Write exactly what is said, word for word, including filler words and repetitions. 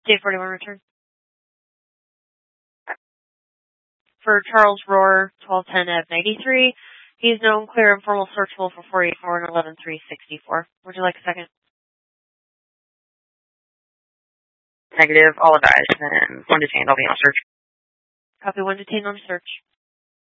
J forty-one return. For Charles Rohr, twelve ten Ave ninety-three. He's known, clear, and formal searchable for four eighty-four and eleven three sixty-four. Would you like a second? Negative. All advised. And one detained. I'll be on search. Copy, one detained on search.